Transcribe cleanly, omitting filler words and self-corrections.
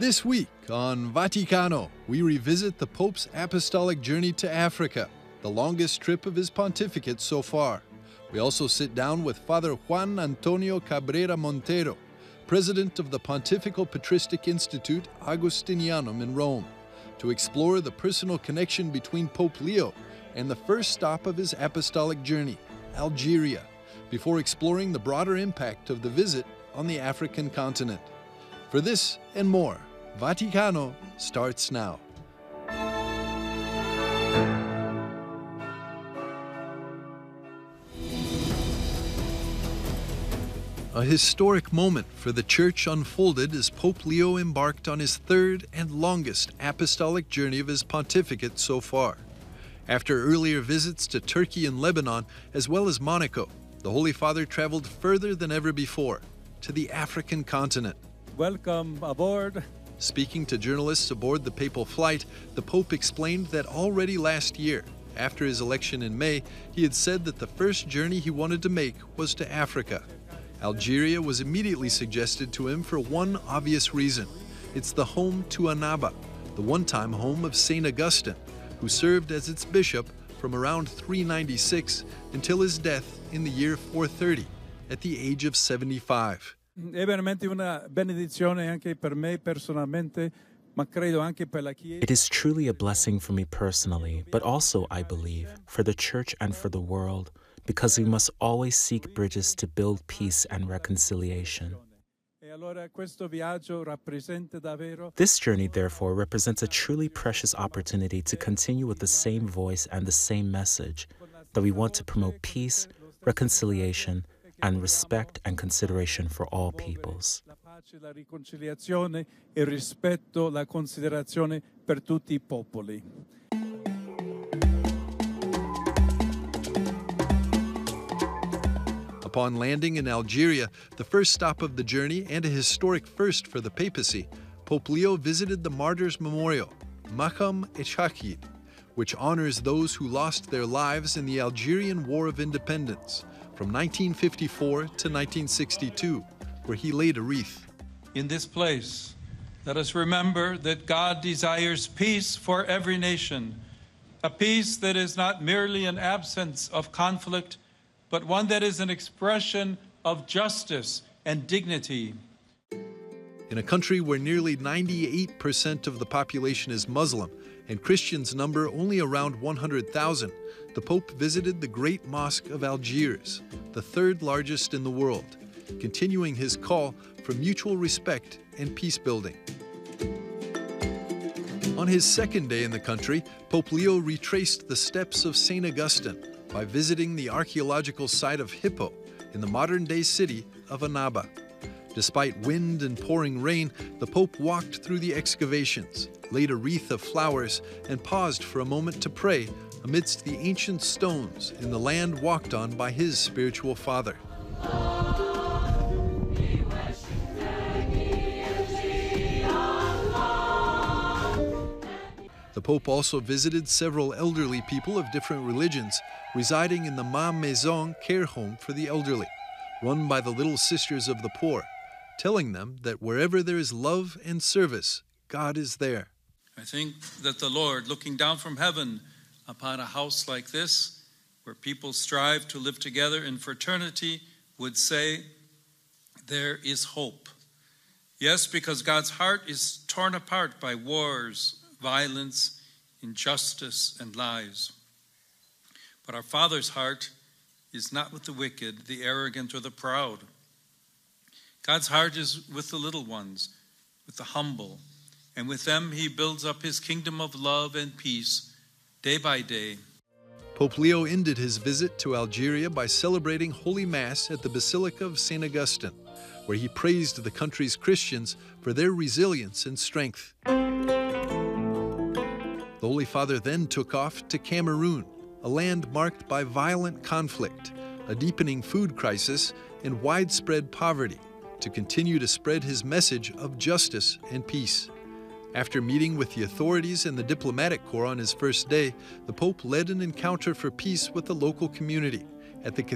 This week on Vaticano, we revisit the Pope's apostolic journey to Africa, the longest trip of his pontificate so far. We also sit down with Father Juan Antonio Cabrera Montero, president of the Pontifical Patristic Institute Augustinianum in Rome, to explore the personal connection between Pope Leo and the first stop of his apostolic journey, Algeria, before exploring the broader impact of the visit on the African continent. For this and more, Vaticano starts now. A historic moment for the Church unfolded as Pope Leo embarked on his third and longest apostolic journey of his pontificate so far. After earlier visits to Turkey and Lebanon, as well as Monaco, the Holy Father traveled further than ever before, to the African continent. Welcome aboard. Speaking to journalists aboard the papal flight, the Pope explained that already last year, after his election in May, he had said that the first journey he wanted to make was to Africa. Algeria was immediately suggested to him for one obvious reason. It's the home to Annaba, the one-time home of St. Augustine, who served as its bishop from around 396 until his death in the year 430, at the age of 75. È veramente una benedizione anche per me personalmente, ma credo anche per la Chiesa. It is truly a blessing for me personally, but also, I believe, for the Church and for the world, because we must always seek bridges to build peace and reconciliation. This journey, therefore, represents a truly precious opportunity to continue with the same voice and the same message, that we want to promote peace, reconciliation, and respect and consideration for all peoples. La riconciliazione, il rispetto, la considerazione per tutti I popoli. Upon landing in Algeria, the first stop of the journey and a historic first for the papacy, Pope Leo visited the Martyrs' Memorial, Maqam Eshahid, which honors those who lost their lives in the Algerian War of Independence from 1954 to 1962, where he laid a wreath. In this place, let us remember that God desires peace for every nation, a peace that is not merely an absence of conflict, but one that is an expression of justice and dignity. In a country where nearly 98% of the population is Muslim and Christians number only around 100,000, the Pope visited the Great Mosque of Algiers, the third largest in the world, continuing his call for mutual respect and peace building. On his second day in the country, Pope Leo retraced the steps of St. Augustine by visiting the archaeological site of Hippo in the modern-day city of Annaba. Despite wind and pouring rain, the Pope walked through the excavations, laid a wreath of flowers, and paused for a moment to pray amidst the ancient stones in the land walked on by his spiritual father. The Pope also visited several elderly people of different religions residing in the Ma Maison care home for the elderly, run by the Little Sisters of the Poor, telling them that wherever there is love and service, God is there. I think that the Lord, looking down from heaven upon a house like this, where people strive to live together in fraternity, would say, there is hope. Yes, because God's heart is torn apart by wars, violence, injustice, and lies. But our Father's heart is not with the wicked, the arrogant, or the proud. God's heart is with the little ones, with the humble, and with them he builds up his kingdom of love and peace day by day. Pope Leo ended his visit to Algeria by celebrating Holy Mass at the Basilica of St. Augustine, where he praised the country's Christians for their resilience and strength. The Holy Father then took off to Cameroon, a land marked by violent conflict, a deepening food crisis, and widespread poverty, to continue to spread his message of justice and peace. After meeting with the authorities and the diplomatic corps on his first day, the Pope led an encounter for peace with the local community at the